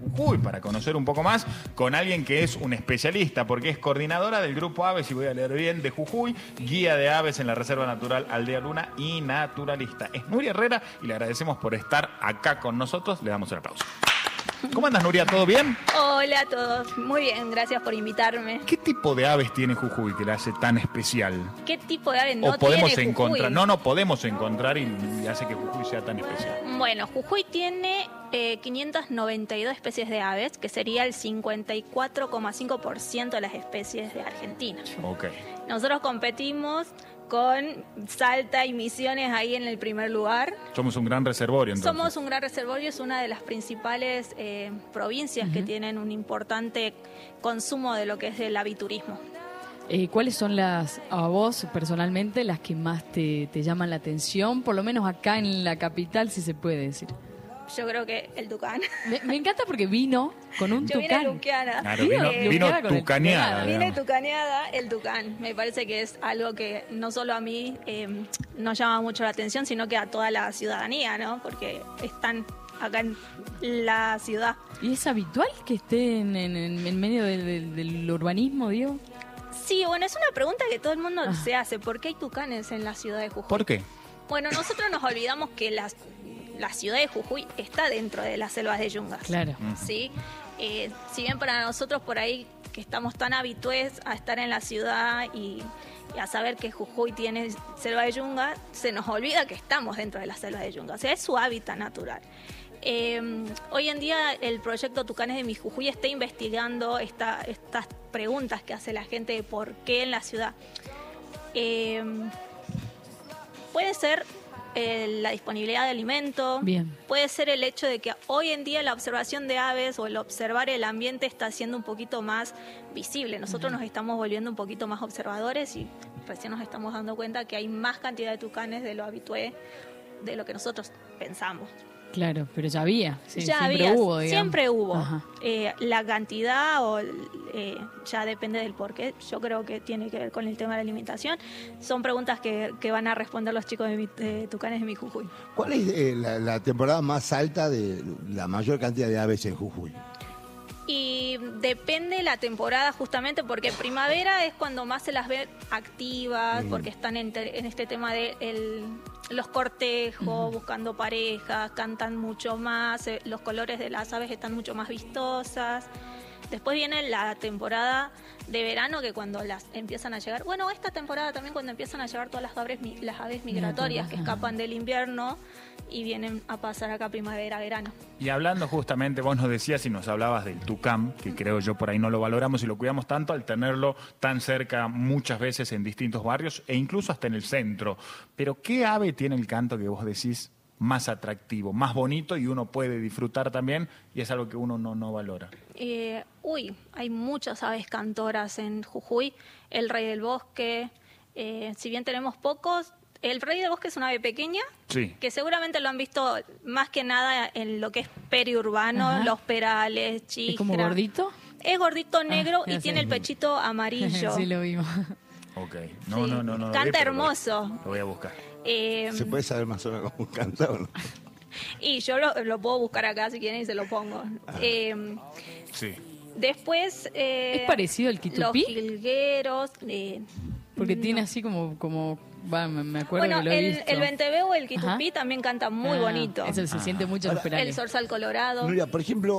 Jujuy para conocer un poco más con alguien que es un especialista, porque es coordinadora del Grupo Aves, si voy a leer bien, de Jujuy, guía de aves en la Reserva Natural Aldea Luna y naturalista. Es Nuria Herrera y le agradecemos por estar acá con nosotros. Le damos un aplauso. ¿Cómo andas, Nuria? ¿Todo bien? Hola a todos. Muy bien, gracias por invitarme. ¿Qué tipo de aves tiene Jujuy que la hace tan especial? ¿Qué tipo de aves no ¿O podemos tiene Jujuy? encontrar? No podemos encontrar y hace que Jujuy sea tan especial. Bueno, Jujuy tiene 592 especies de aves, que sería el 54,5% de las especies de Argentina. Ok. Nosotros competimos con Salta y Misiones ahí en el primer lugar. Somos un gran reservorio, entonces. Somos un gran reservorio, es una de las principales provincias que tienen un importante consumo de lo que es el aviturismo. ¿Cuáles son a vos personalmente, las que más te llaman la atención? Por lo menos acá en la capital, si se puede decir. Yo creo que el tucán. Me encanta porque vino con un Yo tucán. vine luqueana. Claro, vino tucaneada. Vine digamos. tucaneada, el tucán. Me parece que es algo que no solo a mí nos llama mucho la atención, sino que a toda la ciudadanía, ¿no? Porque están acá en la ciudad. ¿Y es habitual que esté en medio del urbanismo, digo? Sí, bueno, es una pregunta que todo el mundo se hace. ¿Por qué hay tucanes en la ciudad de Jujuy? ¿Por qué? Bueno, nosotros nos olvidamos que la ciudad de Jujuy está dentro de las selvas de Yungas. Claro. ¿Sí? Si bien para nosotros por ahí que estamos tan habitués a estar en la ciudad y a saber que Jujuy tiene selva de Yungas, se nos olvida que estamos dentro de la selva de Yungas. O sea, es su hábitat natural. Hoy en día el proyecto Tucanes de mi Jujuy está investigando estas preguntas que hace la gente de por qué en la ciudad. Puede ser la disponibilidad de alimento. Bien. Puede ser el hecho de que hoy en día la observación de aves o el observar el ambiente está siendo un poquito más visible. Nosotros nos estamos volviendo un poquito más observadores y recién nos estamos dando cuenta que hay más cantidad de tucanes de lo habitué, de lo que nosotros pensamos. Claro, pero ya había. Sí, Ya siempre había, hubo, digamos. siempre hubo. Ajá. La cantidad ya depende del porqué. Yo creo que tiene que ver con el tema de la alimentación. Son preguntas que van a responder los chicos de Tucanes de mi Jujuy. ¿Cuál es la temporada más alta de la mayor cantidad de aves en Jujuy? Y depende la temporada justamente porque primavera es cuando más se las ve activas, porque están en este tema de los cortejos, buscando parejas, cantan mucho más, los colores de las aves están mucho más vistosas. Después viene la temporada de verano, que cuando las empiezan a llegar, bueno, esta temporada también cuando empiezan a llegar todas las aves migratorias que escapan del invierno y vienen a pasar acá primavera-verano. Y hablando justamente, vos nos decías y nos hablabas del tucán, que creo yo por ahí no lo valoramos y lo cuidamos tanto al tenerlo tan cerca muchas veces en distintos barrios e incluso hasta en el centro. Pero ¿qué ave tiene el canto que vos decís más atractivo, más bonito y uno puede disfrutar también y es algo que uno no valora? Hay muchas aves cantoras en Jujuy. El rey del bosque, si bien tenemos pocos, el rey del bosque es una ave pequeña, Sí. que seguramente lo han visto más que nada en lo que es periurbano, Ajá. Los Perales, Chisgra. ¿Es como gordito? Es gordito negro ya y sé. tiene el pechito amarillo. Sí, lo vimos. Ok. Sí. No. Canta hermoso. Lo voy a buscar. ¿Se puede saber más o menos cómo canta o no? Y yo lo puedo buscar acá si quieren y se lo pongo. Sí. Después... ¿Es parecido al los quitupí? jilgueros... Porque tiene así como me acuerdo bueno, que lo he visto. el venteveo o el quitupí Ajá. también canta muy bonito. Eso se siente mucho en los El perales. zorzal colorado. Nuria, por ejemplo,